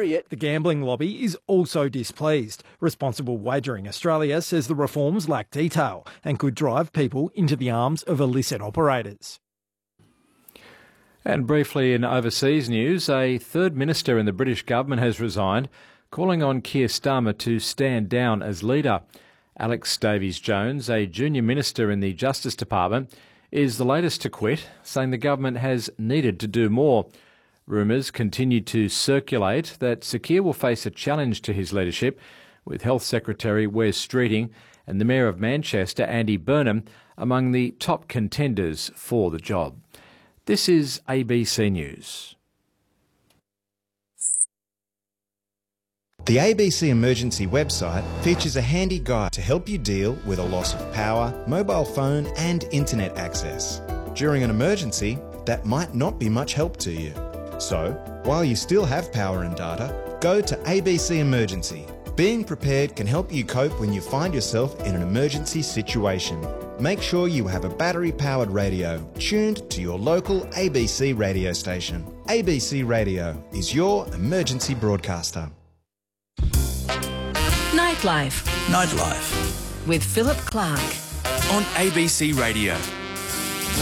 period. The gambling lobby is also displeased. Responsible Wagering Australia says the reforms lack detail and could drive people into the arms of illicit operators. And briefly in overseas news, a third minister in the British government has resigned, calling on Keir Starmer to stand down as leader. Alex Davies-Jones, a junior minister in the Justice Department, is the latest to quit, saying the government has needed to do more. Rumours continue to circulate that Sir Keir will face a challenge to his leadership, with Health Secretary Wes Streeting and the Mayor of Manchester, Andy Burnham, among the top contenders for the job. This is ABC News. The ABC Emergency website features a handy guide to help you deal with a loss of power, mobile phone and internet access. During an emergency, that might not be much help to you. So, while you still have power and data, go to ABC Emergency. Being prepared can help you cope when you find yourself in an emergency situation. Make sure you have a battery-powered radio tuned to your local ABC radio station. ABC Radio is your emergency broadcaster. Nightlife Nightlife with Philip Clark on ABC Radio.